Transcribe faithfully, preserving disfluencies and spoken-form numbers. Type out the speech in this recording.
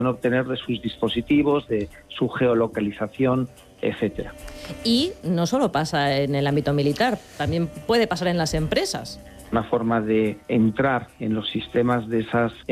obtener de sus dispositivos, de su geolocalización, etcétera. Y no solo pasa en el ámbito militar, también puede pasar en las empresas. Una forma de entrar en los sistemas de esas